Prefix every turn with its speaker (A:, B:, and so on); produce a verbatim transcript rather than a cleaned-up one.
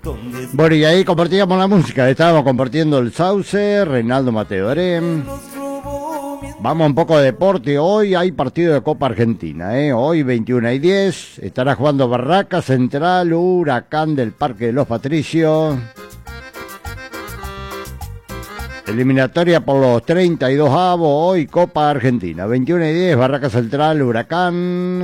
A: Bueno, y ahí compartíamos la música, estábamos compartiendo el Sauce, Reinaldo Mateo Arem. Vamos a un poco de deporte. Hoy hay partido de Copa Argentina, ¿eh? Hoy veintiuna y diez estará jugando Barracas Central, Huracán del Parque de los Patricios. Eliminatoria por los treinta y dos avos, hoy Copa Argentina, veintiuna y diez, Barracas Central, Huracán.